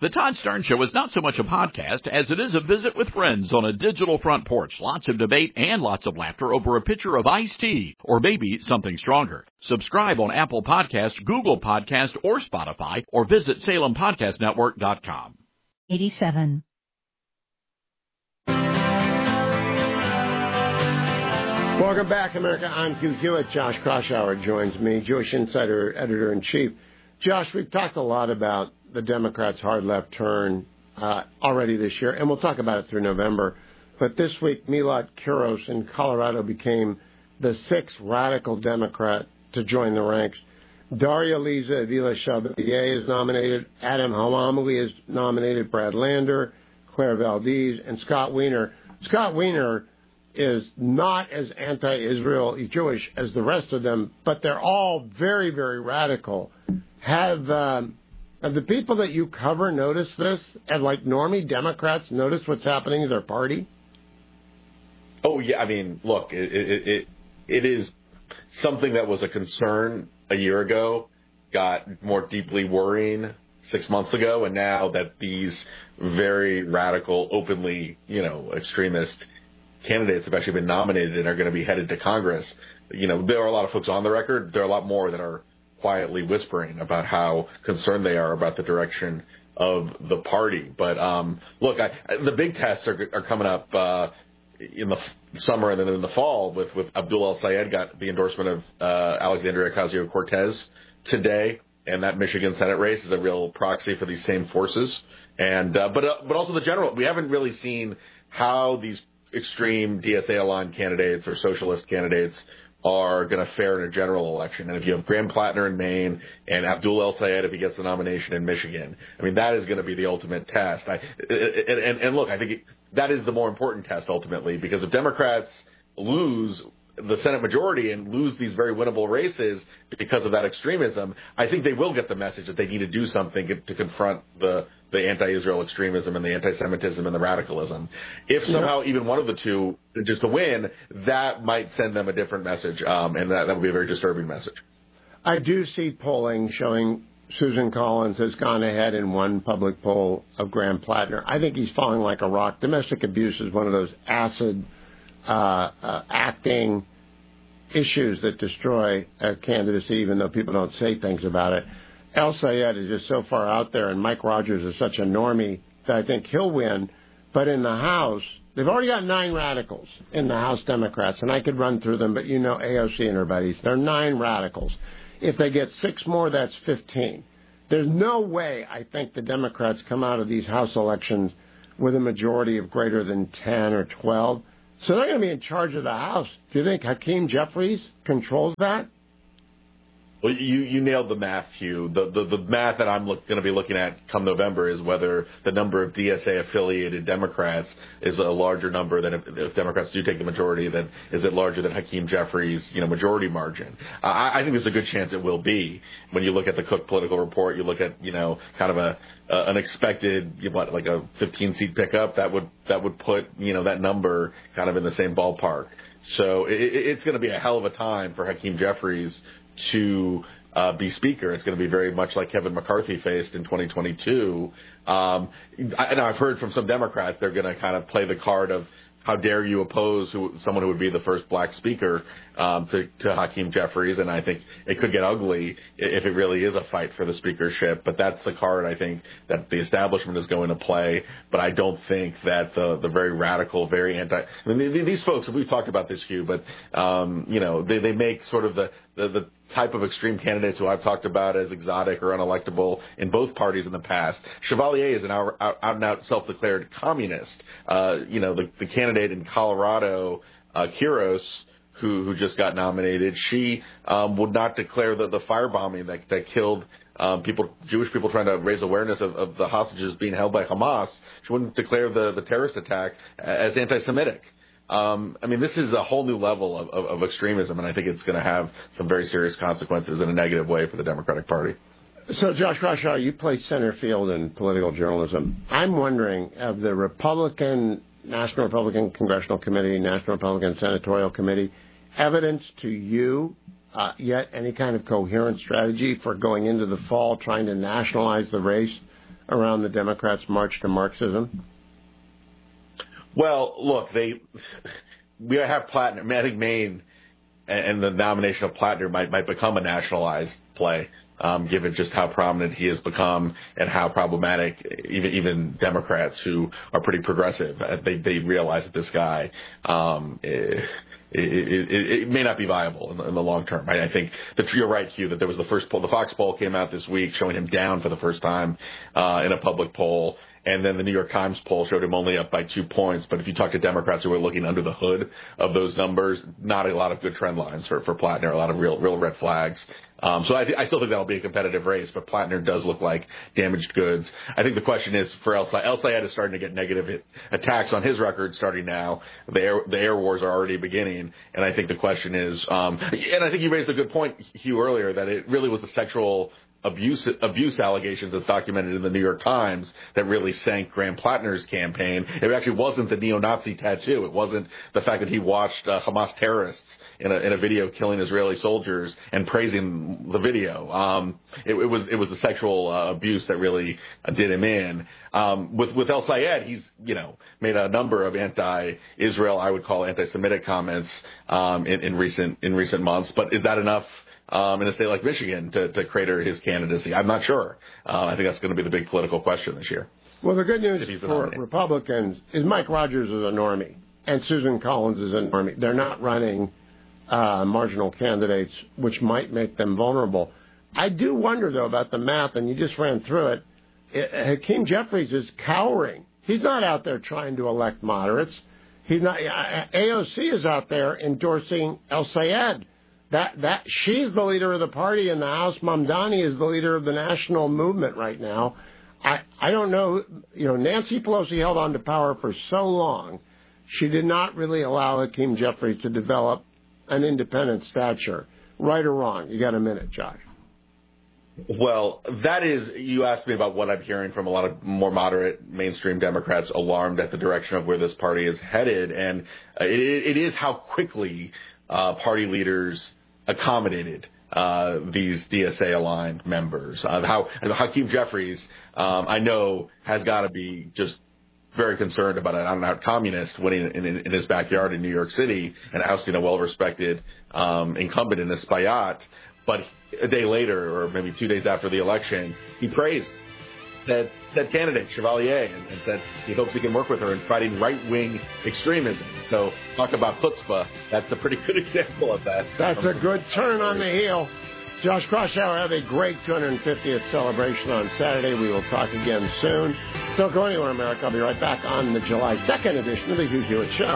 The Todd Stern Show is not so much a podcast as it is a visit with friends on a digital front porch. Lots of debate and lots of laughter over a pitcher of iced tea, or maybe something stronger. Subscribe on Apple Podcasts, Google Podcasts, or Spotify, or visit SalemPodcastNetwork.com. 87. Welcome back, America. I'm Hugh Hewitt. Josh Kraushaar joins me, Jewish Insider Editor-in-Chief. Josh, we've talked a lot about the Democrats' hard left turn already this year, and we'll talk about it through November. But this week, Milad Kiros in Colorado became the sixth radical Democrat to join the ranks. Daria Liza Avila Chevalier is nominated. Adam Hamamli is nominated. Brad Lander, Claire Valdez, and Scott Wiener. Scott Wiener is not as anti-Israel Jewish as the rest of them, but they're all very, very radical. Have the people that you cover noticed this? Have, like, normie Democrats noticed what's happening in their party? Oh, yeah. I mean, look, it is something that was a concern a year ago, got more deeply worrying 6 months ago, and now that these very radical, openly, extremist candidates have actually been nominated and are going to be headed to Congress, there are a lot of folks on the record. There are a lot more that are quietly whispering about how concerned they are about the direction of the party. But look, the big tests are coming up in the summer and then in the fall with Abdul El-Sayed got the endorsement of Alexandria Ocasio-Cortez today, and that Michigan Senate race is a real proxy for these same forces. And but also the general, we haven't really seen how these extreme DSA-aligned candidates or socialist candidates are going to fare in a general election. And if you have Graham Plattner in Maine and Abdul El-Sayed, if he gets the nomination in Michigan, I mean, that is going to be the ultimate test. And look, I think that is the more important test ultimately, because if Democrats lose the Senate majority and lose these very winnable races because of that extremism, I think they will get the message that they need to do something to confront the anti-Israel extremism and the anti-Semitism and the radicalism. If somehow even one of the two just to win, that might send them a different message, and that would be a very disturbing message. I do see polling showing Susan Collins has gone ahead in one public poll of Graham Plattner. I think he's falling like a rock. Domestic abuse is one of those acid acting issues that destroy candidacy, even though people don't say things about it. El-Sayed is just so far out there, and Mike Rogers is such a normie that I think he'll win. But in the House, they've already got 9 radicals in the House Democrats, and I could run through them, but AOC and her buddies. There are 9 radicals. If they get 6 more, that's 15. There's no way I think the Democrats come out of these House elections with a majority of greater than 10 or 12. So they're going to be in charge of the House. Do you think Hakeem Jeffries controls that? Well, you nailed the math, Hugh. The math that I'm going to be looking at come November is whether the number of DSA-affiliated Democrats is a larger number than if Democrats do take the majority, then is it larger than Hakeem Jeffries' majority margin? I think there's a good chance it will be. When you look at the Cook political report, you look at kind of an expected like a 15-seat pickup that would put that number kind of in the same ballpark. So it's going to be a hell of a time for Hakeem Jeffries to be Speaker. It's going to be very much like Kevin McCarthy faced in 2022. And I've heard from some Democrats they're going to kind of play the card of how dare you oppose someone who would be the first black speaker to Hakeem Jeffries, and I think it could get ugly if it really is a fight for the speakership. But that's the card I think that the establishment is going to play. But I don't think that the very radical, very anti. I mean, these folks, we've talked about this, Hugh, but they make sort of the type of extreme candidates who I've talked about as exotic or unelectable in both parties in the past. Chevalier is an out-and-out self-declared communist. The candidate in Colorado, Kiros, who just got nominated, she would not declare the firebombing that killed Jewish people trying to raise awareness of the hostages being held by Hamas. She wouldn't declare the terrorist attack as anti-Semitic. This is a whole new level of extremism, and I think it's going to have some very serious consequences in a negative way for the Democratic Party. So, Josh Kraushaar, you play center field in political journalism. I'm wondering, of the National Republican Congressional Committee, National Republican Senatorial Committee, evidence to you yet any kind of coherent strategy for going into the fall trying to nationalize the race around the Democrats' march to Marxism? Well, look, we have Plattner. I mean, I think Maine and the nomination of Plattner might become a nationalized play, given just how prominent he has become and how problematic even Democrats who are pretty progressive, they realize that this guy it may not be viable in the long term. I think that you're right, Hugh, that there was the first poll. The Fox poll came out this week showing him down for the first time in a public poll. And then the New York Times poll showed him only up by 2 points. But if you talk to Democrats who are looking under the hood of those numbers, not a lot of good trend lines for Plattner, a lot of real red flags. So I still think that'll be a competitive race, but Plattner does look like damaged goods. I think the question is for El Sayed is starting to get negative attacks on his record starting now. The air wars are already beginning. And I think the question is, and I think you raised a good point, Hugh, earlier, that it really was the sexual abuse allegations as documented in the New York Times that really sank Graham Plattner's campaign. It actually wasn't the neo-Nazi tattoo. It wasn't the fact that he watched Hamas terrorists in a video killing Israeli soldiers and praising the video. It was the sexual abuse that really did him in. With El Sayed, he's made a number of anti-Israel, I would call anti-Semitic comments in recent months. But is that enough? In a state like Michigan to crater his candidacy? I'm not sure. I think that's going to be the big political question this year. Well, the good news for Republicans is Mike Rogers is a normie and Susan Collins is a normie. They're not running marginal candidates, which might make them vulnerable. I do wonder, though, about the math, and you just ran through it. Hakeem Jeffries is cowering. He's not out there trying to elect moderates. He's not. AOC is out there endorsing El Sayed. That she's the leader of the party in the House. Mamdani is the leader of the national movement right now. I don't know. Nancy Pelosi held on to power for so long. She did not really allow Hakeem Jeffries to develop an independent stature. Right or wrong? You got a minute, Josh. Well, that is, you asked me about what I'm hearing from a lot of more moderate mainstream Democrats alarmed at the direction of where this party is headed. And it is how quickly party leaders accommodated these DSA-aligned members. How Hakeem Jeffries, I know, has got to be just very concerned about an out-and-out communist winning in his backyard in New York City and ousting a well-respected incumbent in this Bayat. But a day later, or maybe 2 days after the election, he praised that candidate, Chevalier, and said he hopes he can work with her in fighting right-wing extremism. So talk about chutzpah. That's a pretty good example of that. That's a good turn on the heel. Josh Kraushaar, have a great 250th celebration on Saturday. We will talk again soon. Don't go anywhere, America. I'll be right back on the July 2nd edition of the Hugh Hewitt Show.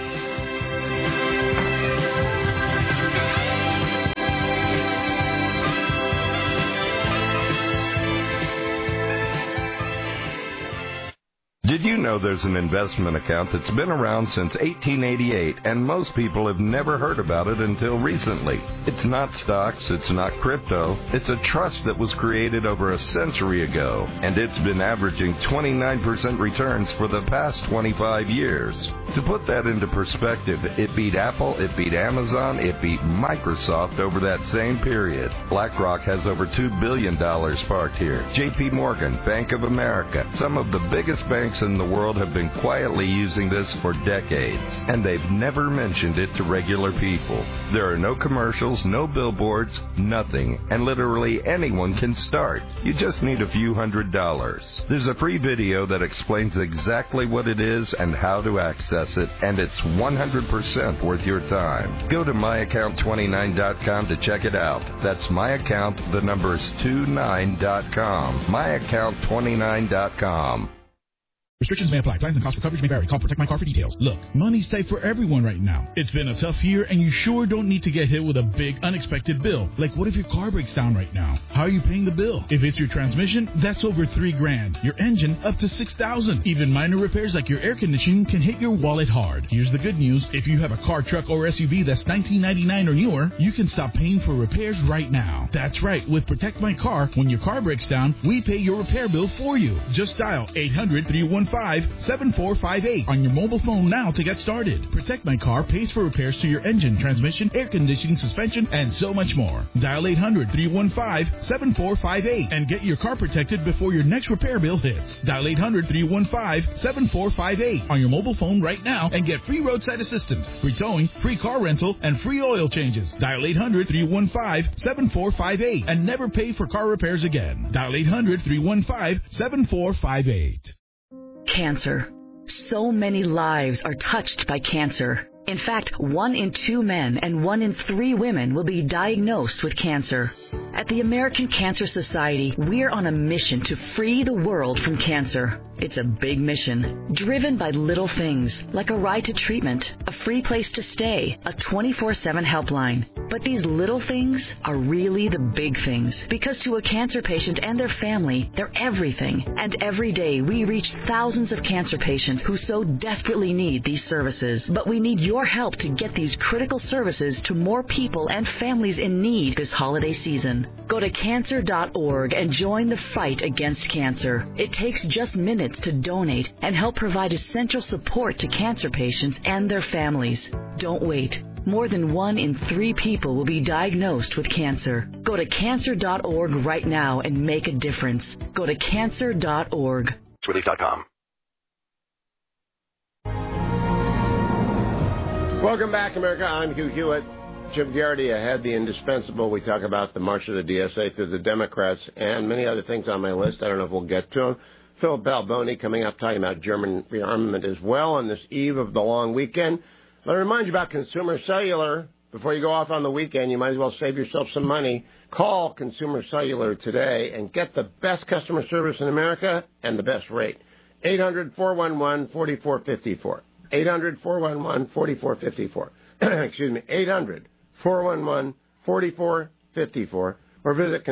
Did you know there's an investment account that's been around since 1888, and most people have never heard about it until recently? It's not stocks, it's not crypto, it's a trust that was created over a century ago, and it's been averaging 29% returns for the past 25 years. To put that into perspective, it beat Apple, it beat Amazon, it beat Microsoft over that same period. BlackRock has over $2 billion parked here. JP Morgan, Bank of America, some of the biggest banks in the world have been quietly using this for decades, and they've never mentioned it to regular people. There are no commercials, no billboards, nothing, and literally anyone can start. You just need a few $100s. There's a free video that explains exactly what it is and how to access it, and it's 100% worth your time. Go to myaccount29.com to check it out. That's myaccount, the number is 29.com. myaccount29.com. Restrictions may apply. Plans and costs for coverage may vary. Call Protect My Car for details. Look, money's tight for everyone right now. It's been a tough year, and you sure don't need to get hit with a big, unexpected bill. Like, what if your car breaks down right now? How are you paying the bill? If it's your transmission, that's over $3,000. Your engine, up to $6,000. Even minor repairs like your air conditioning can hit your wallet hard. Here's the good news. If you have a car, truck, or SUV that's $19.99 or newer, you can stop paying for repairs right now. That's right. With Protect My Car, when your car breaks down, we pay your repair bill for you. Just dial 800-314 888-315-7458 on your mobile phone now to get started. Protect My Car pays for repairs to your engine, transmission, air conditioning, suspension, and so much more. Dial 800-315-7458 and get your car protected before your next repair bill hits. Dial 800-315-7458 on your mobile phone right now and get free roadside assistance, free towing, free car rental, and free oil changes. Dial 800-315-7458 and never pay for car repairs again. Dial 800-315-7458. Cancer. So many lives are touched by cancer. In fact, 1 in 2 men and 1 in 3 women will be diagnosed with cancer. At the American Cancer Society, we're on a mission to free the world from cancer. It's a big mission, driven by little things, like a ride to treatment, a free place to stay, a 24/7 helpline. But these little things are really the big things, because to a cancer patient and their family, they're everything. And every day, we reach thousands of cancer patients who so desperately need these services. But we need your help to get these critical services to more people and families in need this holiday season. Go to cancer.org and join the fight against cancer. It takes just minutes to donate and help provide essential support to cancer patients and their families. Don't wait. More than 1 in 3 people will be diagnosed with cancer. Go to cancer.org right now and make a difference. Go to cancer.org. Relief.com. Welcome back, America. I'm Hugh Hewitt. Jim Garrity ahead, the indispensable. We talk about the march of the DSA through the Democrats and many other things on my list. I don't know if we'll get to them. Philip Balboni coming up talking about German rearmament as well on this eve of the long weekend. Let me remind you about Consumer Cellular. Before you go off on the weekend, you might as well save yourself some money. Call Consumer Cellular today and get the best customer service in America and the best rate. 800-411-4454. 800-411-4454. Excuse me, 800-411-4454. Or visit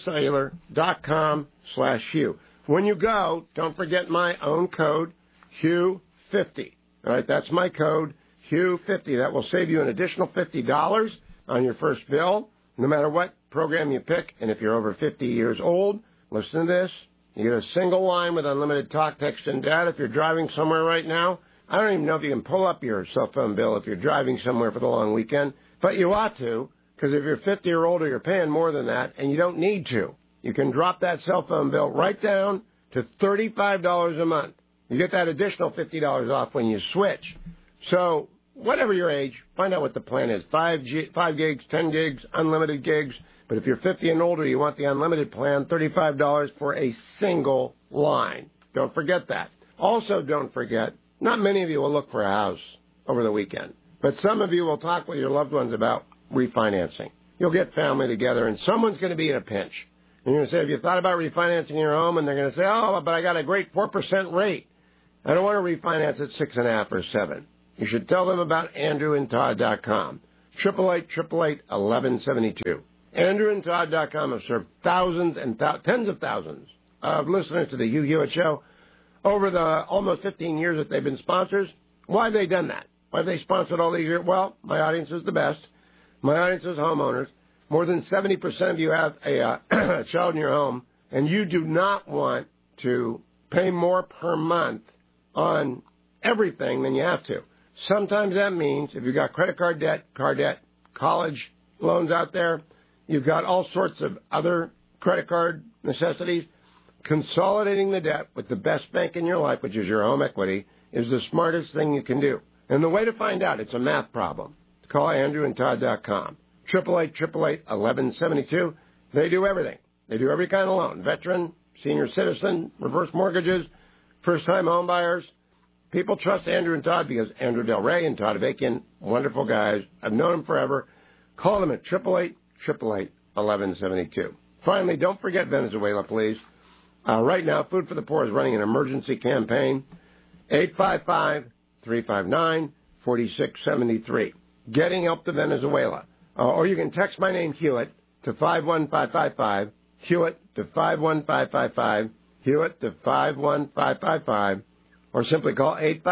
consumercellular.com/Hugh. When you go, don't forget my own code, Hugh50. All right, that's my code, Hugh50. That will save you an additional $50 on your first bill, no matter what program you pick. And if you're over 50 years old, listen to this. You get a single line with unlimited talk, text, and data. If you're driving somewhere right now, I don't even know if you can pull up your cell phone bill if you're driving somewhere for the long weekend, but you ought to, because if you're 50 or older, you're paying more than that, and you don't need to. You can drop that cell phone bill right down to $35 a month. You get that additional $50 off when you switch. So whatever your age, find out what the plan is. 5 gigs, 10 gigs, unlimited gigs. But if you're 50 and older, you want the unlimited plan, $35 for a single line. Don't forget that. Also, don't forget, not many of you will look for a house over the weekend, but some of you will talk with your loved ones about refinancing. You'll get family together, and someone's going to be in a pinch. And you're going to say, have you thought about refinancing your home? And they're going to say, oh, but I got a great 4% rate. I don't want to refinance at 6.5 or 7. You should tell them about AndrewandTodd.com. 888-888-1172. AndrewandTodd.com have served thousands and tens of thousands of listeners to the Hugh Hewitt Show over the almost 15 years that they've been sponsors. Why have they done that? Why have they sponsored all these years? Well, my audience is the best. My audience is homeowners. More than 70% of you have a child in your home, and you do not want to pay more per month on everything than you have to. Sometimes that means if you've got credit card debt, car debt, college loans out there, you've got all sorts of other credit card necessities, consolidating the debt with the best bank in your life, which is your home equity, is the smartest thing you can do. And the way to find out, it's a math problem. Call AndrewandTodd.com. 888-888-1172. They do everything. They do every kind of loan. Veteran, senior citizen, reverse mortgages, first-time home buyers. People trust Andrew and Todd because Andrew Del Rey and Todd Avakian, wonderful guys. I've known them forever. Call them at 888-888-1172. Finally, don't forget Venezuela, please. Right now, Food for the Poor is running an emergency campaign. 855-359-4673. Getting help to Venezuela. Or you can text my name, Hewitt, to 51555. Hewitt to 51555. Hewitt to 51555. Or simply call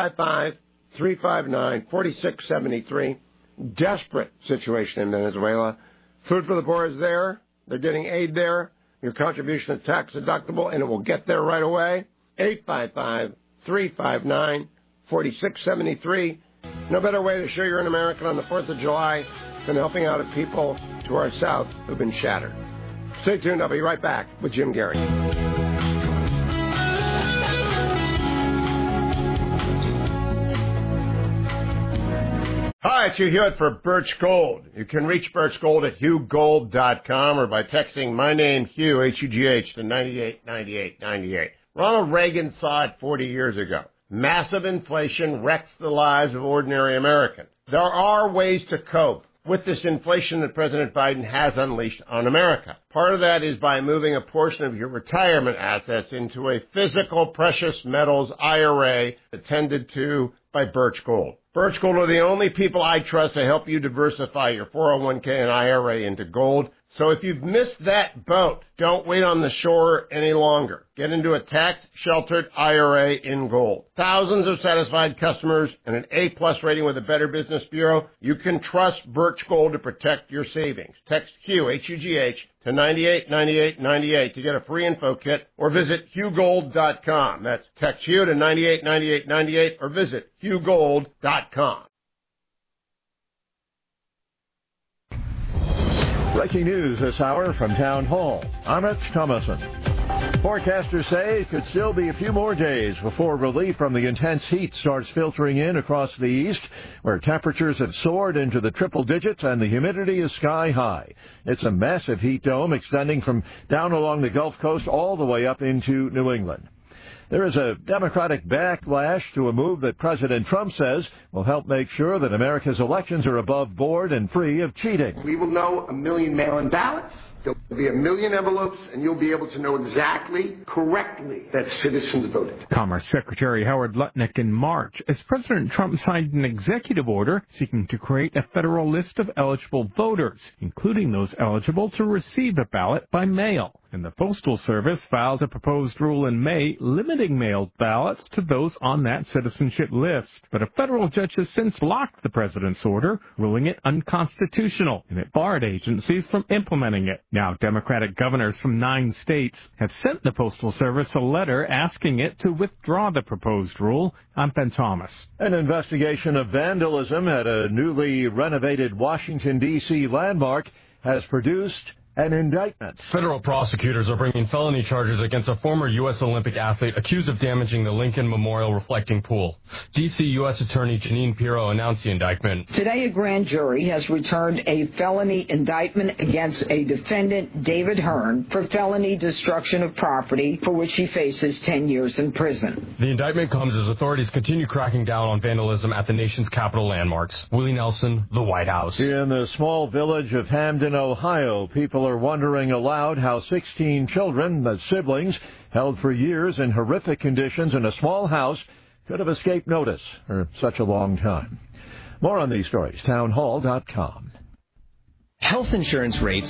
855-359-4673. Desperate situation in Venezuela. Food for the Poor is there. They're getting aid there. Your contribution is tax deductible, and it will get there right away. 888-359-4673. No better way to show you're an American on the 4th of July than helping out people to our south who've been shattered. Stay tuned. I'll be right back with Jim Gary. Hi, it's Hugh Hewitt for Birch Gold. You can reach Birch Gold at HughGold.com or by texting my name, Hugh, H-U-G-H, to 989898. Ronald Reagan saw it 40 years ago. Massive inflation wrecks the lives of ordinary Americans. There are ways to cope with this inflation that President Biden has unleashed on America. Part of that is by moving a portion of your retirement assets into a physical precious metals IRA attended to by Birch Gold. Birch Gold are the only people I trust to help you diversify your 401k and IRA into gold. So if you've missed that boat, don't wait on the shore any longer. Get into a tax-sheltered IRA in gold. Thousands of satisfied customers and an A-plus rating with the Better Business Bureau. You can trust Birch Gold to protect your savings. Text Hugh, H-U-G-H, to 989898 to get a free info kit or visit HughGold.com. That's text Hugh to 989898 or visit HughGold.com. Breaking news this hour from Town Hall. I'm Rich Thomason. Forecasters say it could still be a few more days before relief from the intense heat starts filtering in across the east, where temperatures have soared into the triple digits and the humidity is sky high. It's a massive heat dome extending from down along the Gulf Coast all the way up into New England. There is a Democratic backlash to a move that President Trump says will help make sure that America's elections are above board and free of cheating. We will know 1 million mail-in ballots. There'll be 1 million envelopes, and you'll be able to know exactly, correctly, that citizens voted. Commerce Secretary Howard Lutnick in March, as President Trump signed an executive order seeking to create a federal list of eligible voters, including those eligible to receive a ballot by mail. And the Postal Service filed a proposed rule in May limiting mailed ballots to those on that citizenship list. But a federal judge has since blocked the president's order, ruling it unconstitutional, and it barred agencies from implementing it. Now, Democratic governors from 9 states have sent the Postal Service a letter asking it to withdraw the proposed rule. I'm Ben Thomas. An investigation of vandalism at a newly renovated Washington, D.C. landmark has produced an indictment. Federal prosecutors are bringing felony charges against a former U.S. Olympic athlete accused of damaging the Lincoln Memorial reflecting pool. D.C. U.S. Attorney Janine Pirro announced the indictment. Today, a grand jury has returned a felony indictment against a defendant, David Hearn, for felony destruction of property, for which he faces 10 years in prison. The indictment comes as authorities continue cracking down on vandalism at the nation's capital landmarks. Willie Nelson, the White House. In the small village of Hamden, Ohio, people are wondering aloud how 16 children, the siblings, held for years in horrific conditions in a small house could have escaped notice for such a long time. More on these stories, townhall.com. Health insurance rates